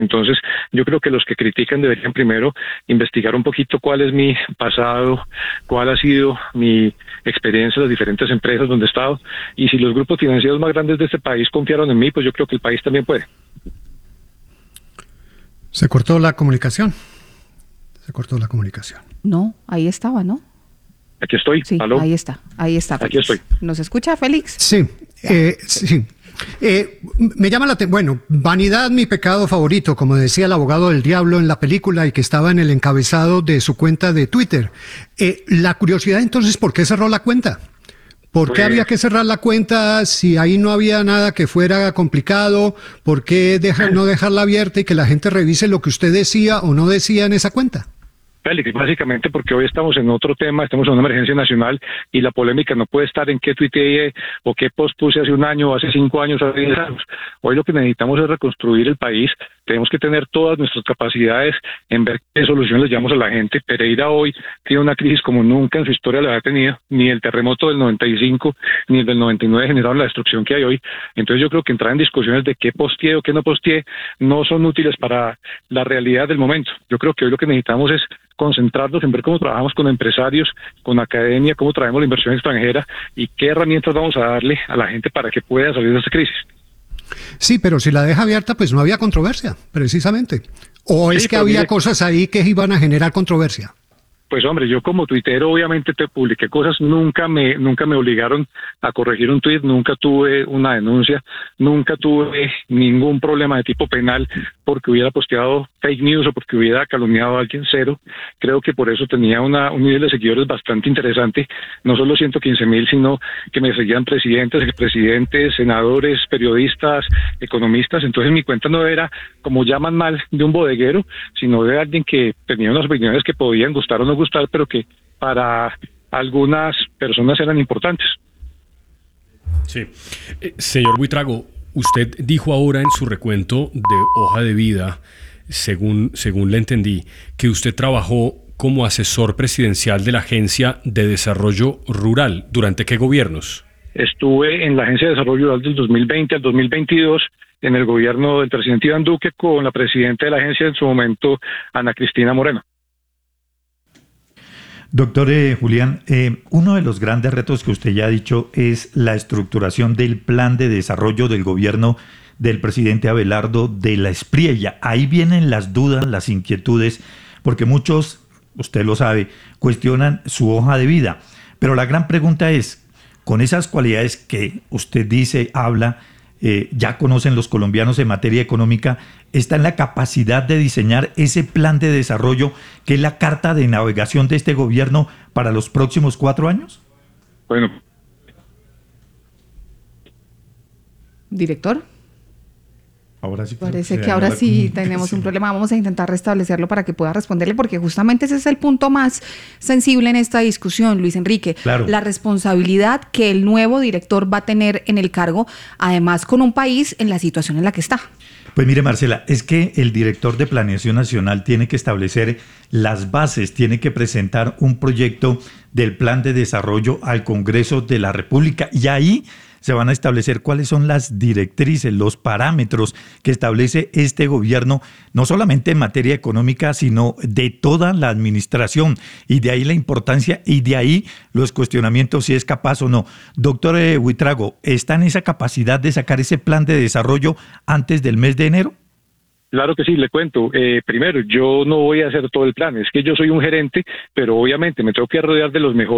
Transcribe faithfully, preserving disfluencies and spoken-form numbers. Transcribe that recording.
Entonces, yo creo que los que critican deberían primero investigar un poquito cuál es mi pasado, cuál ha sido mi experiencia en las diferentes empresas donde he estado, y si los grupos financieros más grandes de este país confiaron en mí, pues yo creo que el país también puede. Se cortó la comunicación. Se cortó la comunicación. No, ahí estaba, ¿no? Aquí estoy. Sí, ¿Aló? ahí está, ahí está. Aquí estoy. ¿Nos escucha, Félix? Sí, eh, sí. Eh, me llama la atención, bueno, vanidad, mi pecado favorito, como decía el abogado del diablo en la película y que estaba en el encabezado de su cuenta de Twitter. Eh, la curiosidad entonces, ¿por qué cerró la cuenta? ¿Por qué Pues, había que cerrar la cuenta si ahí no había nada que fuera complicado? ¿Por qué dejar, no dejarla abierta y que la gente revise lo que usted decía o no decía en esa cuenta? Félix, básicamente porque hoy estamos en otro tema, estamos en una emergencia nacional y la polémica no puede estar en qué tuiteé o qué post puse hace un año, hace cinco años, hace diez años. Hoy lo que necesitamos es reconstruir el país, tenemos que tener todas nuestras capacidades en ver qué soluciones le llevamos a la gente. Pereira hoy tiene una crisis como nunca en su historia la había tenido, ni el terremoto del noventa y cinco, ni el del noventa y nueve generaron la destrucción que hay hoy. Entonces yo creo que entrar en discusiones de qué posteé o qué no posteé no son útiles para la realidad del momento. Yo creo que hoy lo que necesitamos es concentrarnos en ver cómo trabajamos con empresarios, con academia, cómo traemos la inversión extranjera y qué herramientas vamos a darle a la gente para que pueda salir de esta crisis. Sí, pero si la deja abierta, pues no había controversia, precisamente. ¿O es Sí, que pero había mire, cosas ahí que iban a generar controversia? Pues hombre, yo como tuitero obviamente te publiqué cosas, nunca me nunca me obligaron a corregir un tuit, nunca tuve una denuncia, nunca tuve ningún problema de tipo penal porque hubiera posteado fake news o porque hubiera calumniado a alguien, cero. Creo que por eso tenía una, un nivel de seguidores bastante interesante, no solo ciento quince mil, sino que me seguían presidentes, expresidentes, senadores, periodistas, economistas. Entonces mi cuenta no era, como llaman mal, de un bodeguero, sino de alguien que tenía unas opiniones que podían gustar o no gustar, pero que para algunas personas eran importantes. Sí. Eh, señor Buitrago, usted dijo ahora en su recuento de hoja de vida, según, según le entendí, que usted trabajó como asesor presidencial de la Agencia de Desarrollo Rural. ¿Durante qué gobiernos? Estuve en la Agencia de Desarrollo Rural del dos mil veinte al dos mil veintidós, en el gobierno del presidente Iván Duque, con la presidenta de la agencia en su momento, Ana Cristina Moreno. Doctor eh, Julián, eh, uno de los grandes retos que usted ya ha dicho es la estructuración del plan de desarrollo del gobierno del presidente Abelardo de la Espriella. Ahí vienen las dudas, las inquietudes, porque muchos, usted lo sabe, cuestionan su hoja de vida. Pero la gran pregunta es, con esas cualidades que usted dice, habla, eh, ya conocen los colombianos en materia económica, está en la capacidad de diseñar ese plan de desarrollo que es la carta de navegación de este gobierno para los próximos cuatro años? Bueno. ¿Director? Ahora sí. Parece que ahora sí tenemos un problema. Vamos a intentar restablecerlo para que pueda responderle, porque justamente ese es el punto más sensible en esta discusión, Luis Enrique. Claro. La responsabilidad que el nuevo director va a tener en el cargo, además con un país en la situación en la que está. Pues mire, Marcela, es que el director de Planeación Nacional tiene que establecer las bases, tiene que presentar un proyecto del plan de desarrollo al Congreso de la República y ahí se van a establecer cuáles son las directrices, los parámetros que establece este gobierno, no solamente en materia económica, sino de toda la administración. Y de ahí la importancia y de ahí los cuestionamientos si es capaz o no. Doctor eh, Buitrago, ¿está en esa capacidad de sacar ese plan de desarrollo antes del mes de enero? Claro que sí, le cuento. Eh, primero, yo no voy a hacer todo el plan, es que yo soy un gerente, pero obviamente me tengo que rodear de los mejores